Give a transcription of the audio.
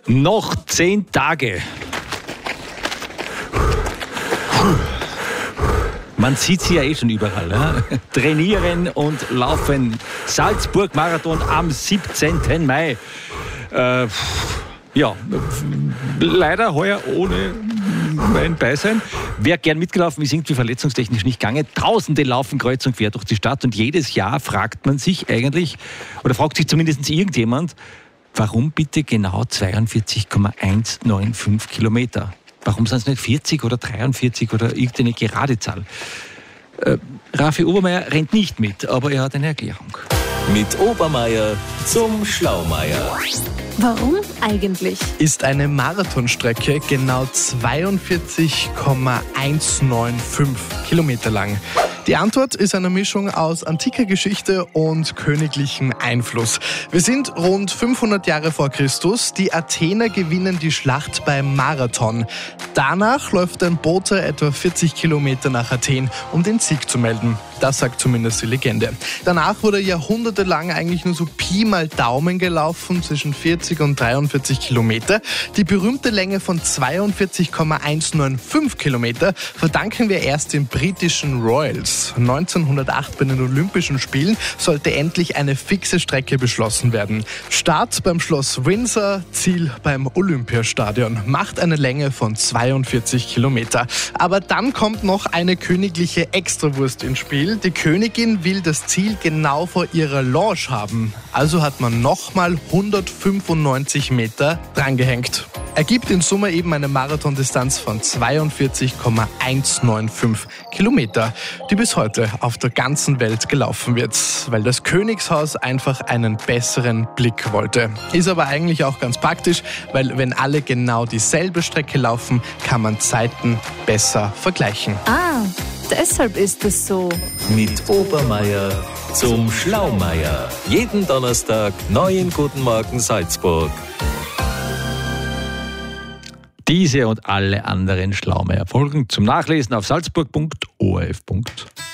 Noch 10 Tage. Man sieht sie ja eh schon überall. Ja? Trainieren und laufen. Salzburg-Marathon am 17. Mai. Ja, leider heuer ohne mein Beisein. Wer gern mitgelaufen ist, irgendwie verletzungstechnisch nicht gegangen. Tausende laufen kreuz und quer durch die Stadt und jedes Jahr fragt man sich eigentlich, oder fragt sich zumindest irgendjemand, warum bitte genau 42,195 Kilometer? Warum sind es nicht 40 oder 43 oder irgendeine gerade Zahl? Raffi Obermeier rennt nicht mit, aber er hat eine Erklärung. Mit Obermeier zum Schlaumeier. Warum eigentlich? Ist eine Marathonstrecke genau 42,195 Kilometer lang. Die Antwort ist eine Mischung aus antiker Geschichte und königlichem Einfluss. Wir sind rund 500 Jahre vor Christus. Die Athener gewinnen die Schlacht beim Marathon. Danach läuft ein Bote etwa 40 Kilometer nach Athen, um den Sieg zu melden. Das sagt zumindest die Legende. Danach wurde jahrhundertelang eigentlich nur so Pi mal Daumen gelaufen, zwischen 40 und 43 Kilometer. Die berühmte Länge von 42,195 Kilometer verdanken wir erst den britischen Royals. 1908 bei den Olympischen Spielen sollte endlich eine fixe Strecke beschlossen werden. Start beim Schloss Windsor, Ziel beim Olympiastadion. Macht eine Länge von 42 Kilometer. Aber dann kommt noch eine königliche Extrawurst ins Spiel. Die Königin will das Ziel genau vor ihrer Lounge haben. Also hat man nochmal 195 Meter drangehängt. Ergibt in Summe eben eine Marathondistanz von 42,195 Kilometer, die bis heute auf der ganzen Welt gelaufen wird, weil das Königshaus einfach einen besseren Blick wollte. Ist aber eigentlich auch ganz praktisch, weil wenn alle genau dieselbe Strecke laufen, kann man Zeiten besser vergleichen. Ah, deshalb ist es so. Mit Obermeier zum Schlaumeier. Jeden Donnerstag neu in Guten Morgen Salzburg. Diese und alle anderen Schlaumeier-Folgen zum Nachlesen auf salzburg.orf.at.